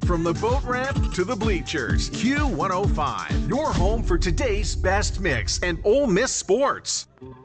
From the boat ramp to the bleachers, Q105, your home for today's best mix and Ole Miss sports.